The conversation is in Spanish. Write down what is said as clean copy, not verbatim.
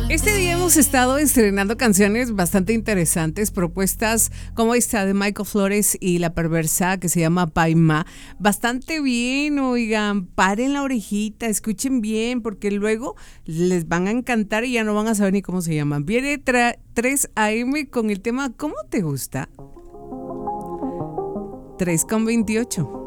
Este día hemos estado estrenando canciones bastante interesantes, propuestas como esta de Michael Flores y La Perversa, que se llama Paima. Bastante bien, oigan, paren la orejita, escuchen bien, porque luego les van a encantar y ya no van a saber ni cómo se llaman. Viene 3 AM con el tema ¿Cómo te gusta? 3:28.